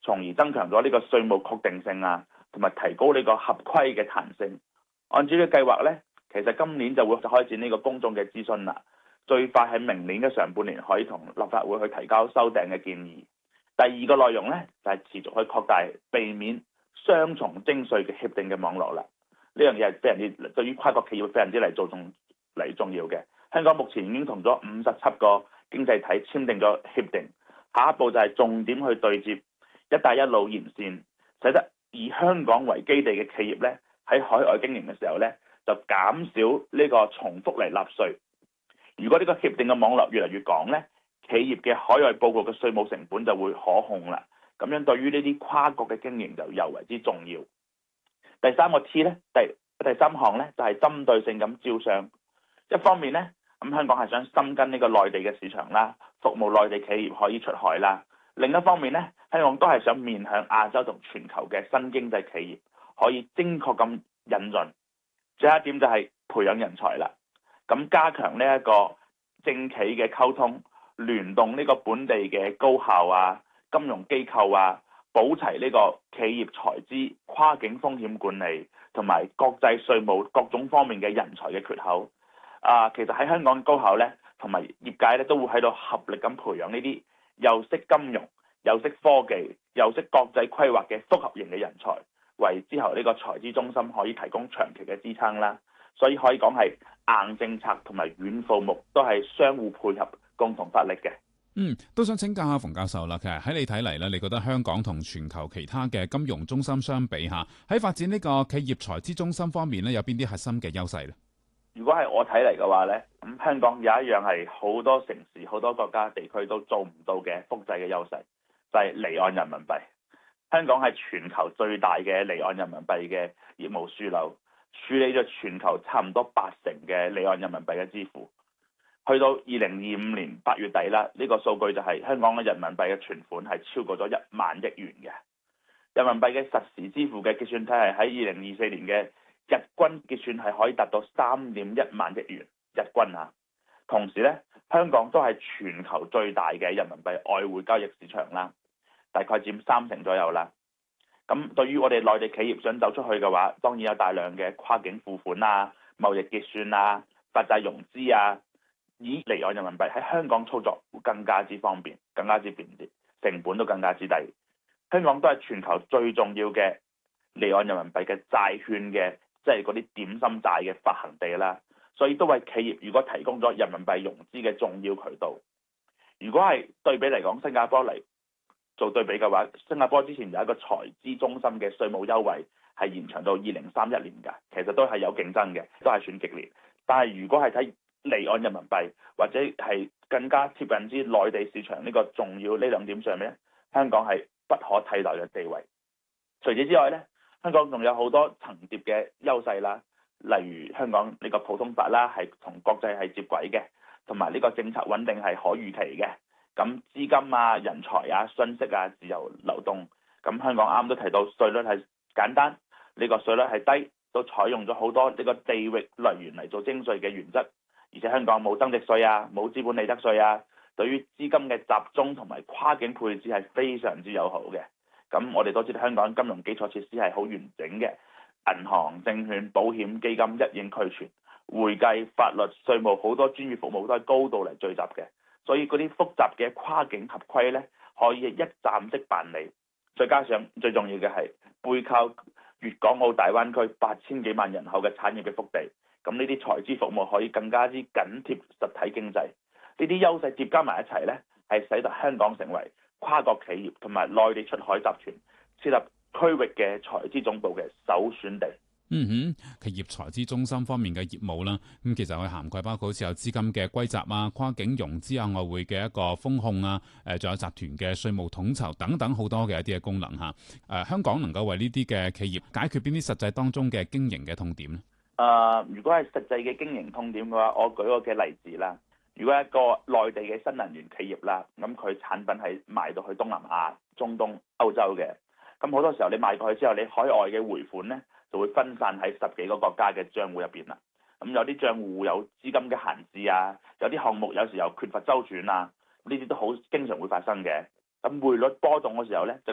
從而增強咗呢個稅務確定性啊，同埋提高呢個合規嘅彈性。按照呢個計劃呢，其實今年就會開展呢個公眾嘅諮詢啦，最快喺明年嘅上半年可以同立法會去提交修訂嘅建議。第二個內容呢，就係持續去擴大避免雙重徵稅嘅協定嘅網絡啦。呢樣嘢係非常之對於跨國企業非常之重要嘅。香港目前已經同咗57個經濟體簽訂咗協定，下一步就係重點去對接一帶一路沿線，使得以香港為基地嘅企業呢，喺海外經營嘅時候呢，就減少呢個重複嚟納稅。如果呢個協定嘅網絡越嚟越廣呢，企業嘅海外報告嘅稅務成本就會可控啦。咁樣對於呢啲跨國嘅經營就尤為之重要。第三個 T 呢，第三項呢，就係針對性咁招商。一方面呢，咁香港係想深耕呢個內地嘅市場啦，服務內地企業可以出海啦。另一方面呢，香港都係想面向亞洲同全球嘅新經濟企業，可以精確咁引進。最後一點就係培養人才啦。咁加強呢一個政企嘅溝通，聯動呢個本地嘅高校啊、金融機構啊，補齊呢個企業財資、跨境風險管理同埋國際稅務各種方面嘅人才嘅缺口。其實喺香港高校呢，同埋業界呢，都會喺度合力咁培養呢啲又識金融、又識科技、又識國際規劃嘅複合型嘅人才，為之後呢個財資中心可以提供長期嘅支撐啦。所以可以講係硬政策同埋軟服務都係相互配合、共同發力嘅。 都想請教下馮教授啦。其實喺你睇嚟咧，你覺得香港同全球其他嘅金融中心相比下，喺發展呢個企業財資中心方面咧，有邊啲核心嘅優勢呢？ 如果係我睇嚟嘅話呢，咁香港有一樣係好多城市、好多國家地區都做唔到嘅複製嘅優勢，就係離岸人民幣。香港係全球最大嘅離岸人民幣嘅業務樞紐，處理咗全球差唔多80%嘅離岸人民幣嘅支付。去到2025年8月底啦，呢個數據就係香港嘅人民幣嘅存款係超過咗1萬億元嘅。人民幣嘅實時支付嘅結算體系喺2024年嘅日均結算係可以達到3.1萬億元日均啊。同時呢，香港都係全球最大嘅人民幣外匯交易市場啦，大概佔30%左右啦。咁對於我哋內地企業想走出去嘅話，當然有大量嘅跨境付款啊、貿易結算啊、發債融資啊，以離岸人民幣喺香港操作會更加之方便、更加之便捷，成本都更加之低。香港都係全球最重要嘅離岸人民幣嘅債券嘅，即係嗰啲點心債嘅發行地啦。所以都為企業如果提供咗人民幣融資嘅重要渠道。如果係對比嚟講，新加坡嚟做對比嘅話，新加坡之前有一個財資中心嘅稅務優惠係延長到2031年㗎，其實都係有競爭嘅，都係算激烈。但係如果係睇離岸人民幣或者係更加貼近之內地市場呢個重要呢兩點上面，香港係不可替代嘅地位。除此之外呢，香港仲有好多層疊嘅優勢啦，例如香港呢個普通法啦，係同國際係接軌嘅，同埋呢個政策穩定係可預期嘅。咁資金啊、人才啊、信息啊自由流動。咁香港啱都提到稅率係簡單，呢個稅率係低，都採用咗好多呢個地域來源嚟做徵稅嘅原則。而且香港冇增值稅啊，冇資本利得稅啊，對於資金嘅集中同埋跨境配置係非常之友好嘅。咁我哋都知道香港金融基礎設施係好完整嘅，銀行、證券、保險、基金一應俱全，會計、法律、稅務好多專業服務都係高度嚟聚集嘅。所以嗰啲複雜嘅跨境合規呢，可以一站式辦理。再加上最重要嘅係背靠粵港澳大灣區8000幾萬人口嘅產業嘅腹地，咁呢啲財資服務可以更加之緊貼實體經濟。呢啲優勢疊加埋一齊呢，係使得香港成為跨國企業同埋內地出海集團設立區域嘅財資總部嘅首選地。 企業財資中心方面嘅業務啦，咁其實佢涵蓋包括好似有資金嘅歸集啊、跨境融資啊、外匯嘅一個風控啊，仲有集團嘅稅務統籌等等好多嘅一啲嘅功能嚇。香港能夠為呢啲嘅企業解決邊啲實際當中嘅經營嘅痛點呢？ 如果係實際嘅經營痛點嘅話，我舉個嘅例子啦。如果一個內地嘅新能源企業啦，咁佢產品係賣到去東南亞、中東、歐洲嘅，咁好多時候你賣過去之後，你海外嘅回款呢，就會分散喺10幾個國家嘅帳戶入邊啦。咁有啲帳戶有資金嘅閒置啊，有啲項目有時候缺乏周轉啊，呢啲都好經常會發生嘅。咁匯率波動嘅時候呢，就